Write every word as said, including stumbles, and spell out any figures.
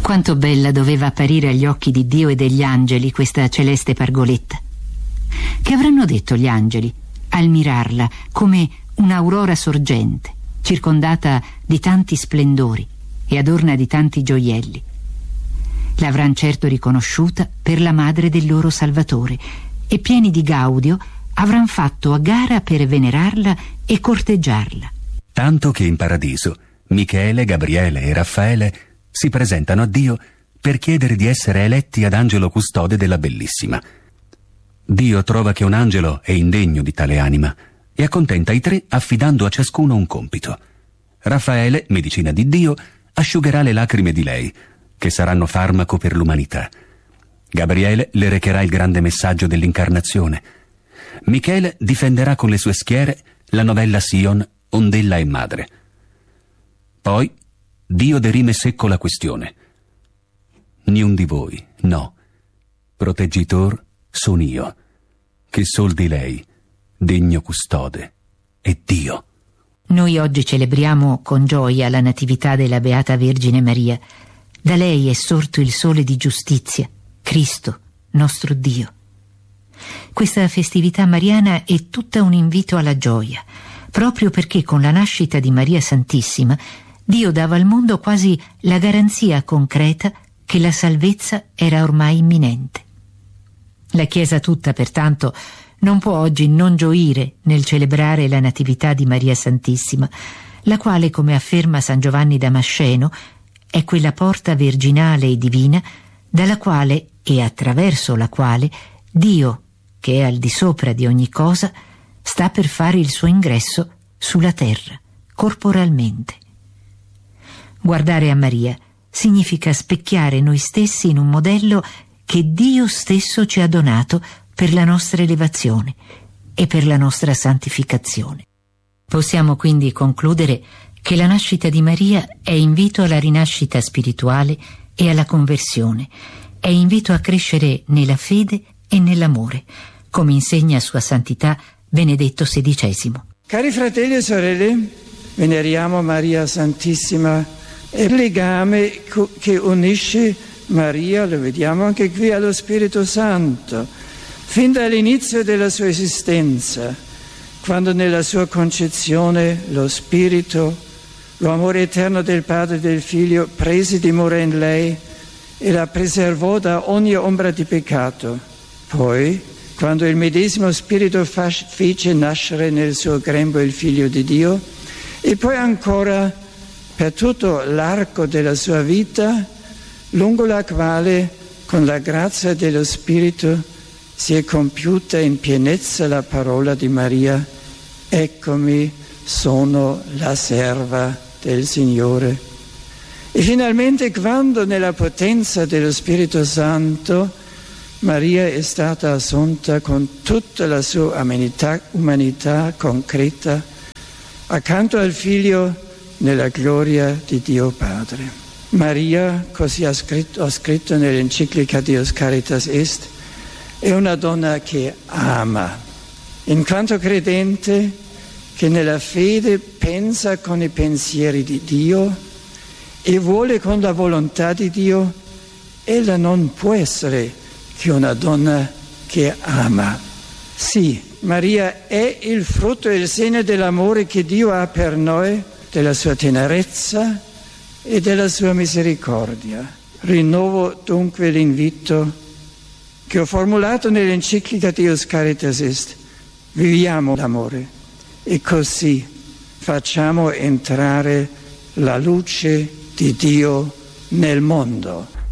Quanto bella doveva apparire agli occhi di Dio e degli angeli questa celeste pargoletta. Che avranno detto gli angeli al mirarla come un'aurora sorgente, circondata di tanti splendori e adorna di tanti gioielli? L'avran certo riconosciuta per la madre del loro Salvatore e, pieni di gaudio, avran fatto a gara per venerarla e corteggiarla. Tanto che in paradiso Michele, Gabriele e Raffaele si presentano a Dio per chiedere di essere eletti ad angelo custode della Bellissima. Dio trova che un angelo è indegno di tale anima e accontenta i tre affidando a ciascuno un compito. Raffaele, medicina di Dio, asciugherà le lacrime di lei, che saranno farmaco per l'umanità. Gabriele le recherà il grande messaggio dell'incarnazione. Michele difenderà con le sue schiere la novella Sion, ondella e madre. Poi Dio derime secco la questione. Niun di voi, no. Proteggitor son io, che sol di lei, degno custode, è Dio. Noi oggi celebriamo con gioia la natività della Beata Vergine Maria. Da lei è sorto il sole di giustizia, Cristo, nostro Dio. Questa festività mariana è tutta un invito alla gioia, proprio perché con la nascita di Maria Santissima Dio dava al mondo quasi la garanzia concreta che la salvezza era ormai imminente. La Chiesa tutta, pertanto, non può oggi non gioire nel celebrare la Natività di Maria Santissima, la quale, come afferma San Giovanni Damasceno, è quella porta virginale e divina dalla quale e attraverso la quale Dio, che è al di sopra di ogni cosa, sta per fare il suo ingresso sulla terra, corporalmente. Guardare a Maria significa specchiare noi stessi in un modello che Dio stesso ci ha donato per la nostra elevazione e per la nostra santificazione. Possiamo quindi concludere che la nascita di Maria è invito alla rinascita spirituale e alla conversione, è invito a crescere nella fede e nell'amore, come insegna Sua Santità Benedetto sedicesimo. Cari fratelli e sorelle, veneriamo Maria Santissima, è il legame che unisce Maria, lo vediamo anche qui, allo Spirito Santo, fin dall'inizio della sua esistenza, quando nella sua concezione lo Spirito, l'amore eterno del Padre e del Figlio prese dimora in lei e la preservò da ogni ombra di peccato. Poi, quando il medesimo Spirito fece nascere nel suo grembo il Figlio di Dio, e poi ancora per tutto l'arco della sua vita, lungo la quale, con la grazia dello Spirito, si è compiuta in pienezza la parola di Maria: eccomi, sono la serva del Signore. E finalmente, quando nella potenza dello Spirito Santo Maria è stata assunta con tutta la sua umanità, umanità concreta, accanto al Figlio, nella gloria di Dio Padre. Maria, così ha scritto, ha scritto nell'enciclica Deus Caritas Est, è una donna che ama, in quanto credente, che nella fede pensa con i pensieri di Dio e vuole con la volontà di Dio. Ella non può essere che una donna che ama. Sì, Maria è il frutto e il segno dell'amore che Dio ha per noi, della sua tenerezza e della sua misericordia. Rinnovo dunque l'invito che ho formulato nell'enciclica Deus Caritas Est: viviamo l'amore e così facciamo entrare la luce di Dio nel mondo.